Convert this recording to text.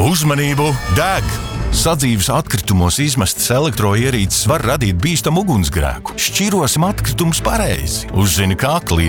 Uzmanību! Deg! Sadzīves atkritumos izmestas elektroierīces var radīt bīstamu ugunsgrēku. Šķirosim atkritumus pareizi. Uzzini, kā klientu